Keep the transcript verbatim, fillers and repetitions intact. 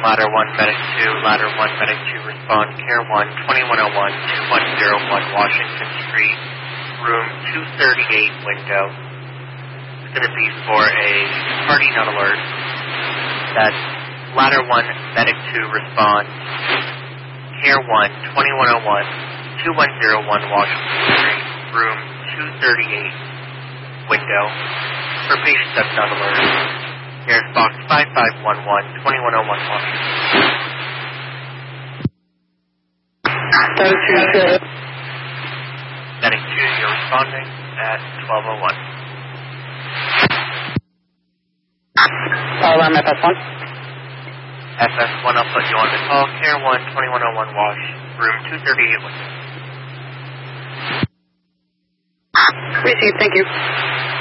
Ladder one, Medic two, Ladder one, Medic two, respond, Care one, twenty-one oh one, two one oh one Washington Street, room two thirty-eight, window. It's going to be for a party not alert. That's Ladder one, Medic two, respond, Care one, twenty-one oh one, two one oh one Washington Street, room two thirty-eight, window. For patient that's not alert. Here's box five five one one, twenty-one oh one Washington. Medic two, Medic two, you're responding at twelve oh one. Power F S one. F S one, I'll put you on the call. Care one, twenty-one oh one Wash, room two thirty-eight window. Received, thank you.